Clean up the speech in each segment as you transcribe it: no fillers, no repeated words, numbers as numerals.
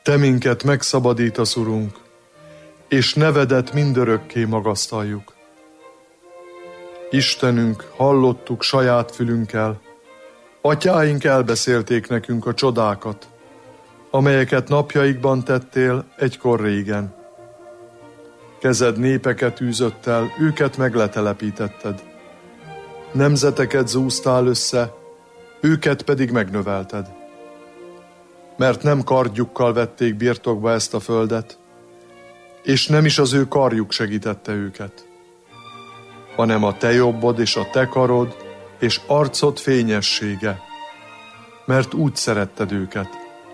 Te minket megszabadítasz, Urunk, és nevedet mindörökké magasztaljuk. Istenünk, hallottuk saját fülünkkel, atyáink elbeszélték nekünk a csodákat, amelyeket napjaikban tettél egykor régen. Kezed népeket űzött el, őket megletelepítetted. Nemzeteket zúztál össze, őket pedig megnövelted. Mert nem kardjukkal vették birtokba ezt a földet, és nem is az ő karjuk segítette őket, hanem a te jobbod és a te karod és arcod fényessége, mert úgy szeretted őket.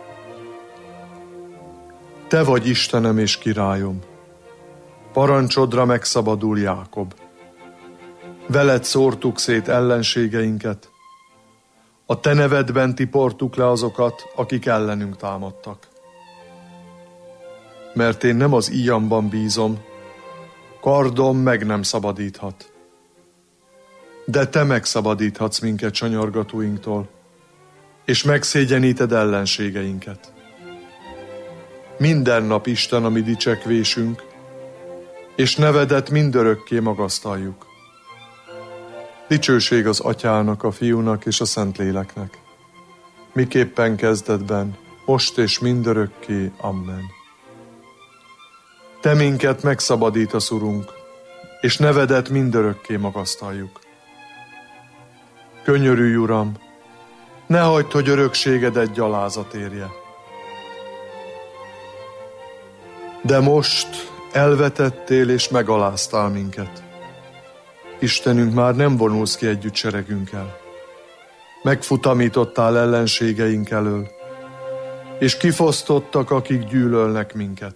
Te vagy Istenem és királyom, parancsodra megszabadul Jákob. Veled szórtuk szét ellenségeinket, a te nevedben tiportuk le azokat, akik ellenünk támadtak. Mert én nem az íjamban bízom, kardom meg nem szabadíthat. De te megszabadíthatsz minket sanyargatóinktól, és megszégyeníted ellenségeinket. Minden nap Isten a mi dicsekvésünk, és nevedet mindörökké magasztaljuk. Dicsőség az Atyának, a Fiúnak és a Szentléleknek, miképpen kezdetben, most és mindörökké. Amen. Te minket megszabadítasz, Urunk, és nevedet mindörökké magasztaljuk. Könyörülj, Uram, ne hagyd, hogy örökségedet gyalázat érje. De most elvetettél és megaláztál minket. Istenünk, már nem vonulsz ki együtt seregünkkel. Megfutamítottál ellenségeink elől, és kifosztottak, akik gyűlölnek minket.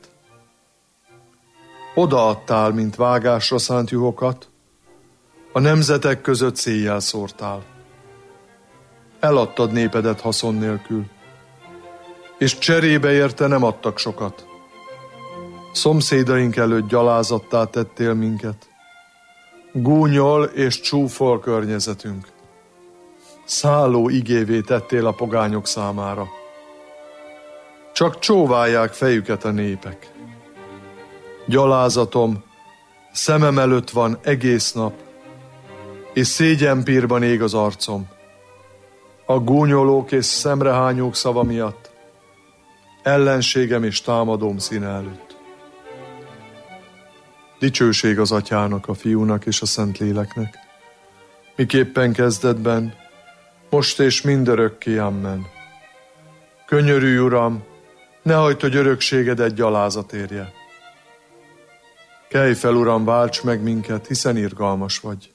Odaadtál, mint vágásra szánt juhokat, a nemzetek között széjjel szórtál. Eladtad népedet haszon nélkül, és cserébe érte nem adtak sokat. Szomszédaink előtt gyalázattá tettél minket. Gúnyol és csúfol környezetünk. Szálló igévé tettél a pogányok számára. Csak csóválják fejüket a népek. Gyalázatom szemem előtt van egész nap, és szégyenpírban ég az arcom. A gúnyolók és szemrehányók szava miatt, ellenségem és támadóm színe előtt. Dicsőség az Atyának, a Fiúnak és a Szentléleknek, miképpen kezdetben, most és mindörökké. Amen. Könyörülj, Uram, ne hagyd, hogy örökségedet gyalázat érje. Kelj fel, Uram, válts meg minket, hiszen irgalmas vagy.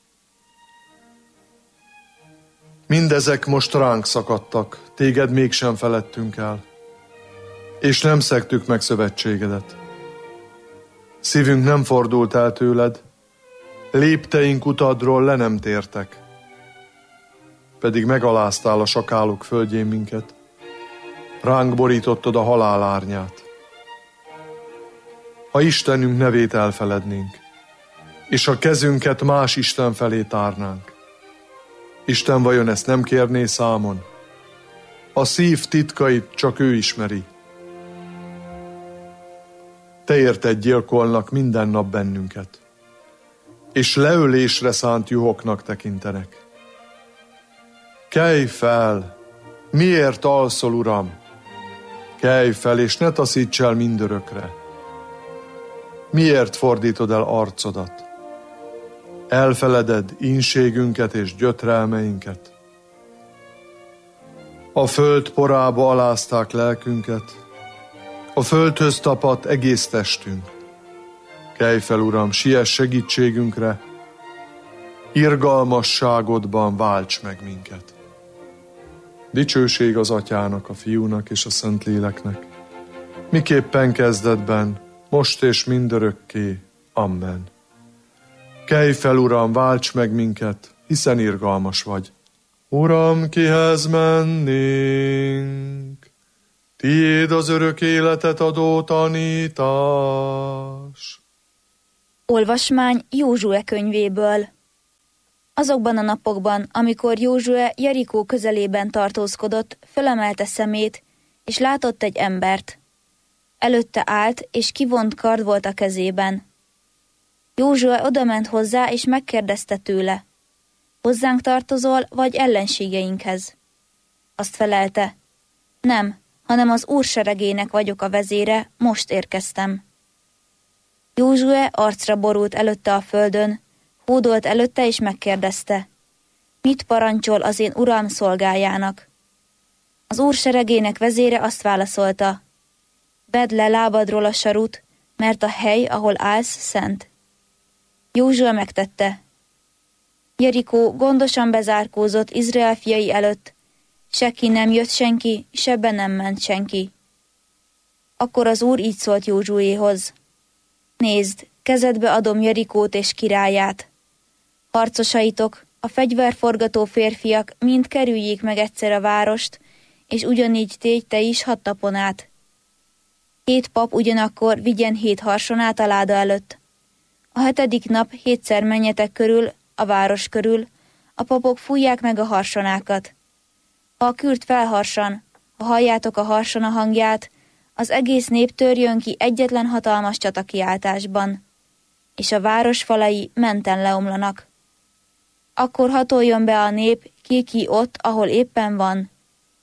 Mindezek most ránk szakadtak, téged mégsem feledtünk el, és nem szegtük meg szövetségedet. Szívünk nem fordult el tőled, lépteink utadról le nem tértek, pedig megaláztál a sakálok földjén minket, ránk borítottad a halál árnyát. Ha Istenünk nevét elfelednénk, és a kezünket más Isten felé tárnánk, Isten vajon ezt nem kérné számon? A szív titkait csak ő ismeri. Te érted gyilkolnak minden nap bennünket, és leölésre szánt juhoknak tekintenek. Kelj fel! Miért alszol, Uram? Kelj fel, és ne taszíts el mindörökre. Miért fordítod el arcodat? Elfeleded ínségünket és gyötrelmeinket. A föld porába alázták lelkünket, a földhöz tapadt egész testünk. Kelj fel, Uram, siess segítségünkre, irgalmasságodban válts meg minket. Dicsőség az Atyának, a Fiúnak és a Szentléleknek, miképpen kezdetben, most és mindörökké. Amen. Kelj fel, Uram, válts meg minket, hiszen irgalmas vagy. Uram, kihez mennénk? Tiéd az örök életet adó tanítás. Olvasmány Józsue könyvéből. Azokban a napokban, amikor Józsue Jerikó közelében tartózkodott, fölemelte szemét, és látott egy embert. Előtte állt, és kivont kard volt a kezében. Józsue odament hozzá, és megkérdezte tőle: hozzánk tartozol, vagy ellenségeinkhez? Azt felelte: nem, hanem az Úr seregének vagyok a vezére, most érkeztem. Józsue arcra borult előtte a földön, hódolt előtte, és megkérdezte: mit parancsol az én uram szolgájának? Az Úr seregének vezére azt válaszolta: vedd le lábadról a sarut, mert a hely, ahol állsz, szent. Józsue megtette. Jerikó gondosan bezárkózott Izrael fiai előtt, se ki nem jött senki, se be nem ment senki. Akkor az Úr így szólt Józsuéhoz: nézd, kezedbe adom Jerikót és királyát. Harcosaitok, a fegyverforgató férfiak mind kerüljék meg egyszer a várost, és ugyanígy tégy te is 6 napon át. 7 pap ugyanakkor vigyen 7 harsonát a láda előtt. A 7. nap 7-szer menjetek körül, a város körül, a papok fújják meg a harsonákat. Ha a kürt felharsan, ha halljátok a harsona hangját, az egész nép törjön ki egyetlen hatalmas csatakiáltásban, és a város falai menten leomlanak. Akkor hatoljon be a nép, ki ott, ahol éppen van.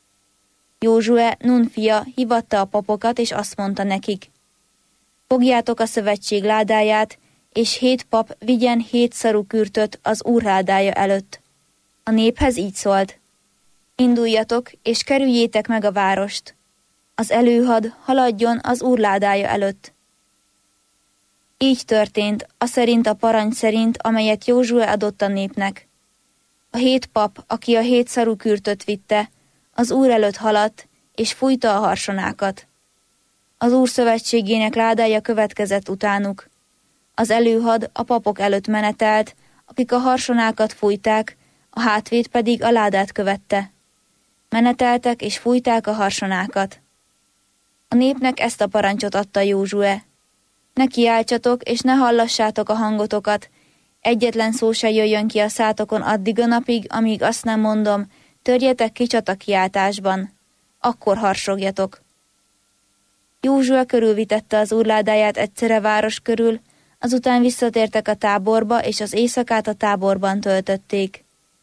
Józsue, Nun fia, hívatta a papokat, és azt mondta nekik: fogjátok a szövetség ládáját, és 7 pap vigyen 7 szarukürtöt az Úr ládája előtt. A néphez így szólt: induljatok, és kerüljétek meg a várost. Az előhad haladjon az Úr ládája előtt. Így történt, aszerint a parancs szerint, amelyet Józsue adott a népnek. A 7 pap, aki a 7 szarukürtöt vitte, az Úr előtt haladt, és fújta a harsonákat. Az Úr szövetségének ládája következett utánuk. Az előhad a papok előtt menetelt, akik a harsonákat fújták, a hátvéd pedig a ládát követte. Meneteltek és fújták a harsonákat. A népnek ezt a parancsot adta Józsue: ne kiáltsatok, és ne hallassátok a hangotokat, egyetlen szó se jöjjön ki a szátokon addig a napig, amíg azt nem mondom, törjetek ki csatakiáltásban, akkor harsogjatok. Józsue körülvitette az Úr ládáját egyszerre város körül, azután visszatértek a táborba, és az éjszakát a táborban töltötték.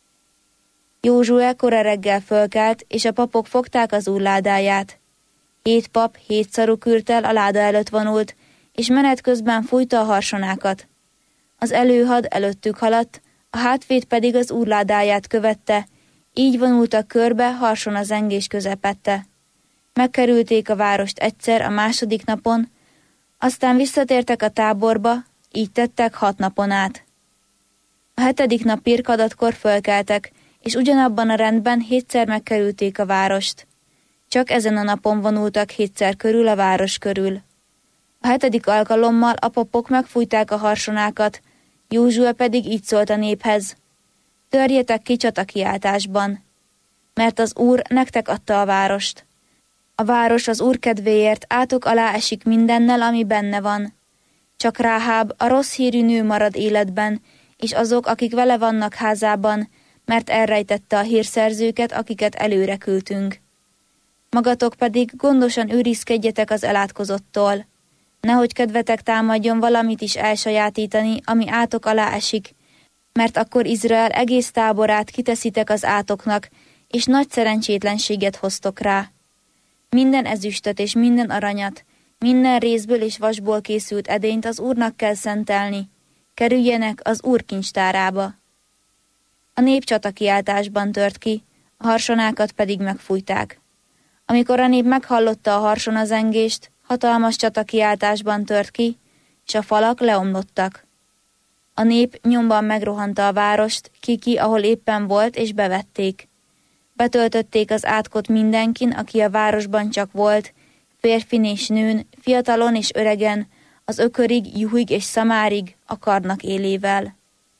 Józsue kora reggel fölkelt, és a papok fogták az Úr ládáját. 7 pap 7 szarukürttel a láda előtt vonult, és menet közben fújta a harsonákat. Az előhad előttük haladt, a hátvéd pedig az Úr ládáját követte, így vonultak körbe harsona zengés közepette. Megkerülték a várost egyszer a 2. napon, aztán visszatértek a táborba, így tettek 6 napon át. A 7. nap pirkadatkor fölkeltek, és ugyanabban a rendben 7-szer megkerülték a várost. Csak ezen a napon vonultak 7-szer körül a város körül. A 7. alkalommal a papok megfújták a harsonákat, Józsue pedig így szólt a néphez: törjetek ki csatakiáltásban, mert az Úr nektek adta a várost. A város az Úr kedvéért átok alá esik mindennel, ami benne van. Csak Ráháb, a rossz hírű nő marad életben, és azok, akik vele vannak házában, mert elrejtette a hírszerzőket, akiket előre küldtünk. Magatok pedig gondosan őrizkedjetek az elátkozottól. Nehogy kedvetek támadjon valamit is elsajátítani, ami átok alá esik, mert akkor Izrael egész táborát kiteszitek az átoknak, és nagy szerencsétlenséget hoztok rá. Minden ezüstöt és minden aranyat, minden rézből és vasból készült edényt az Úrnak kell szentelni, kerüljenek az Úr kincstárába. A nép csatakiáltásban tört ki, a harsonákat pedig megfújták. Amikor a nép meghallotta a harsonazengést, hatalmas csatakiáltásban tört ki, és a falak leomlottak. A nép nyomban megrohanta a várost, ki, ahol éppen volt, és bevették. Betöltötték az átkot mindenkin, aki a városban csak volt, férfin és nőn, fiatalon és öregen, az ökörig, juhig és szamárig, a kardnak élével.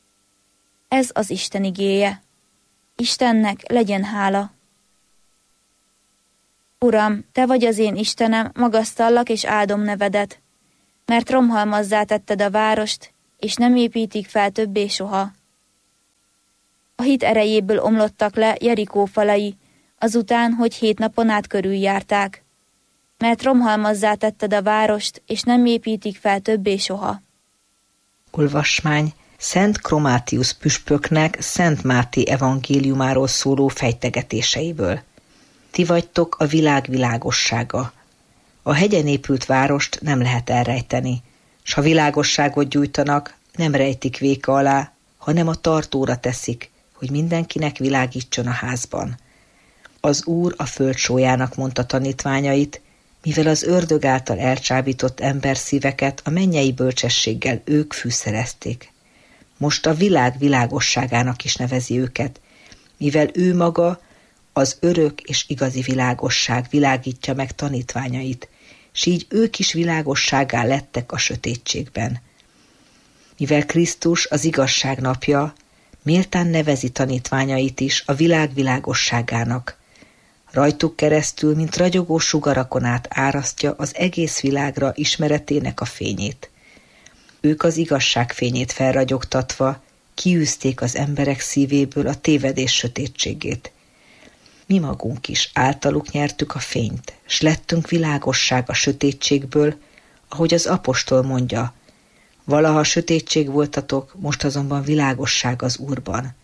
Ez az Isten igéje. Istennek legyen hála. Uram, te vagy az én Istenem, magasztallak és áldom nevedet, mert romhalmazzá tetted a várost, és nem építik fel többé soha. A hit erejéből omlottak le Jerikó falai, azután, hogy 7 napon át körüljárták. mert romhalmazzá tetted a várost, és nem építik fel többé soha. Olvasmány Szent Kromátius püspöknek Szent Máté evangéliumáról szóló fejtegetéseiből. Ti vagytok a világ világossága. A hegyen épült várost nem lehet elrejteni, s ha világosságot gyújtanak, nem rejtik véka alá, hanem a tartóra teszik, hogy mindenkinek világítson a házban. Az Úr a föld sólyának mondta tanítványait, mivel az ördög által elcsábított emberszíveket a mennyei bölcsességgel ők fűszerezték. Most a világ világosságának is nevezi őket, mivel ő maga az örök és igazi világosság világítja meg tanítványait, s így ők is világossággá lettek a sötétségben. Mivel Krisztus az igazság napja, méltán nevezi tanítványait is a világ világosságának. Rajtuk keresztül, mint ragyogó sugarakon át árasztja az egész világra ismeretének a fényét. Ők az igazság fényét felragyogtatva kiűzték az emberek szívéből a tévedés sötétségét. Mi magunk is általuk nyertük a fényt, s lettünk világosság a sötétségből, ahogy az apostol mondja, valaha sötétség voltatok, most azonban világosság az Úrban.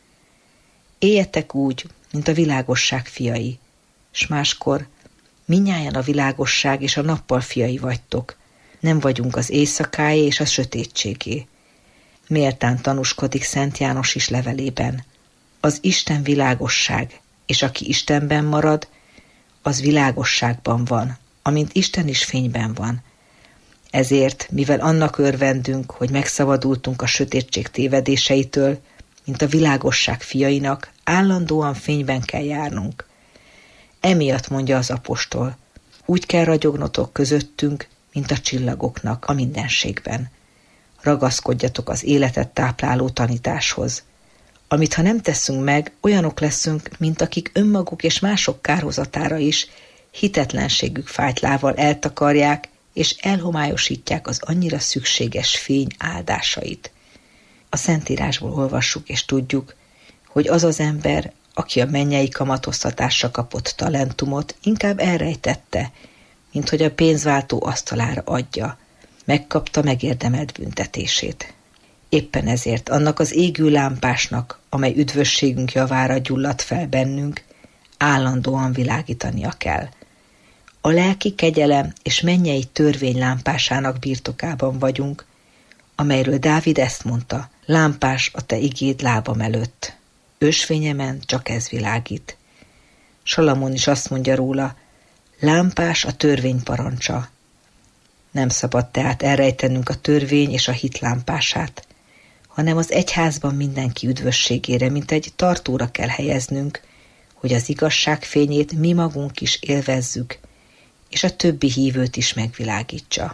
Éljetek úgy, mint a világosság fiai, s máskor mindnyájan a világosság és a nappal fiai vagytok, nem vagyunk az éjszakáé és a sötétségé. Méltán tanúskodik Szent János is levelében. Az Isten világosság, és aki Istenben marad, az világosságban van, amint Isten is fényben van. Ezért, mivel annak örvendünk, hogy megszabadultunk a sötétség tévedéseitől, mint a világosság fiainak, állandóan fényben kell járnunk. Emiatt mondja az apostol, úgy kell ragyognotok közöttünk, mint a csillagoknak a mindenségben. Ragaszkodjatok az életet tápláló tanításhoz. Amit ha nem teszünk meg, olyanok leszünk, mint akik önmaguk és mások kárhozatára is hitetlenségük fájtlával eltakarják és elhomályosítják az annyira szükséges fény áldásait. A Szentírásból olvassuk és tudjuk, hogy az az ember, aki a mennyei kamatoztatásra kapott talentumot, inkább elrejtette, mint hogy a pénzváltó asztalára adja. Megkapta megérdemelt büntetését. Éppen ezért annak az égő lámpásnak, amely üdvösségünk javára gyulladt fel bennünk, állandóan világítania kell. A lelki kegyelem és mennyei törvény lámpásának birtokában vagyunk, amelyről Dávid ezt mondta, lámpás a te igéd lábam előtt. Ösvényemen csak ez világít. Salamon is azt mondja róla, lámpás a törvény parancsa. Nem szabad tehát elrejtenünk a törvény és a hit lámpását, hanem az egyházban mindenki üdvösségére, mint egy tartóra kell helyeznünk, hogy az igazság fényét mi magunk is élvezzük, és a többi hívőt is megvilágítsa.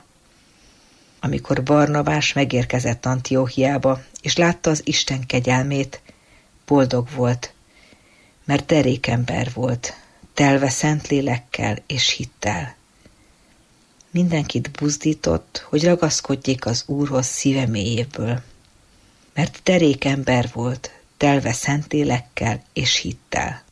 Amikor Barnabás megérkezett Antióchiába, és látta az Isten kegyelmét, boldog volt, mert derékember volt, telve Szentlélekkel és hittel. Mindenkit buzdított, hogy ragaszkodjék az Úrhoz szíve mélyéből, mert derékember volt, telve Szentlélekkel és hittel.